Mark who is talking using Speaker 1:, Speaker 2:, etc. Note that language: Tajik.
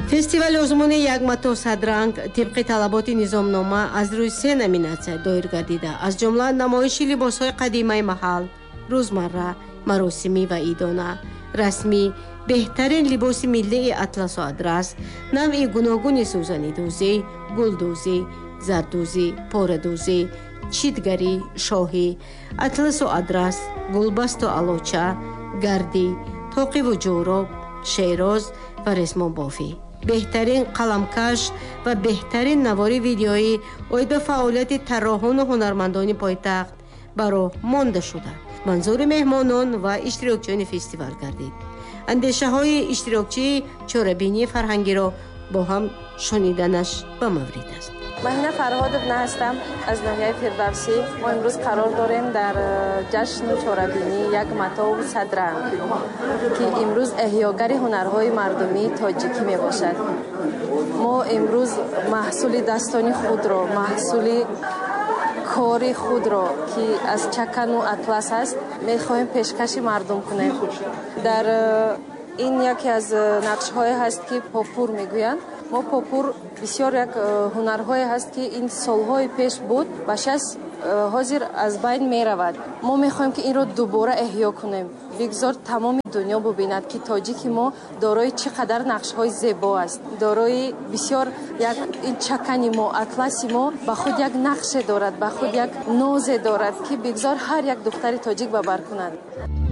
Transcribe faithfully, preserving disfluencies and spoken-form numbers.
Speaker 1: фестивали озмуни як матоъ садранг тибқи талаботи низомнома аз рӯи се номинатсия доир гардида, аз ҷумла намоиши либосҳои қадимаи маҳал, рӯзмарра, маросимӣ ва идона, расмӣ, беҳтарин либоси миллии атласу адрас, навъи гуногуни сӯзанидӯзӣ, гулдӯзӣ, зардӯзӣ, порадӯзӣ, читгарӣ, шоҳӣ, атласу адрас, гулбасту алоча, гардӣ, тоқиву ҷӯроб, шероз ва ресмонбофӣ, беҳтарин қаламкаш ва беҳтарин навори видеоӣ оид ба фаъолияти тарроҳону ҳунармандони пойтахт ба роҳ монда шуда манзури меҳмонон ва иштирокчиёни фестивал гардид. андешаҳои иштирокчии чорабинии фарҳангиро бо ҳам шуниданаш ба маврид аст.
Speaker 2: Маҳина Фарҳодовна ҳастам аз ноҳияи Фирдавсӣ. Мо имрӯз қарор дорем дар ҷашни чорабинӣ як матоъ садранг, ки имрӯз эҳёгари ҳунарҳои мардумии тоҷикӣ мебошад. Мо имрӯз маҳсули дастони худро, маҳсули кори худро, ки аз чакану атлас аст, мехоҳем пешкаши мардум кунем. Дар ин яке аз нақшҳое ҳаст, ки попур мегӯянд. мо попур бисёр як ҳунарҳое ҳаст, ки ин солҳои пеш буд ва шас ҳозир аз байн меравад. Мо мехоҳем, ки инро дубора эҳё кунем, бигзор тамоми дунё бубинад, ки тоҷики мо дорои чӣ қадар нақшҳои зебо аст, дорои бисёр як ин чакани мо, атласи мо ба худ як нақше дорад, ба худ як нозе дорад, ки бигзор ҳар як духтари тоҷик ба бар кунад.